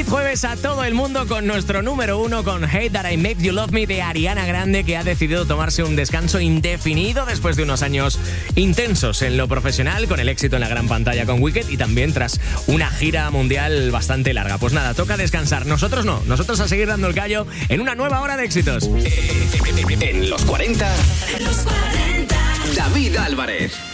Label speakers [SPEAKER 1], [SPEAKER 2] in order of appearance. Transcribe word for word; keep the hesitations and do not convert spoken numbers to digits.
[SPEAKER 1] Feliz jueves a todo el mundo con nuestro número uno, con Hate That I Made You Love Me de Ariana Grande, que ha decidido tomarse un descanso indefinido después de unos años intensos en lo profesional, con el éxito en la gran pantalla con Wicked y también tras una gira mundial bastante larga. Pues nada, toca descansar. Nosotros no, nosotros a seguir dando el callo en una nueva hora de éxitos.
[SPEAKER 2] En los cuarenta, en los cuarenta, David Álvarez.